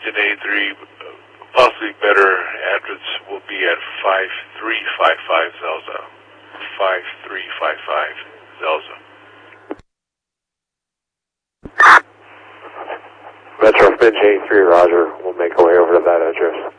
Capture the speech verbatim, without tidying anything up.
Washington A three, possibly better address will be at five three five five Zelza. five three five five Zelza. Metro Finch A three, roger. We'll make our way over to that address.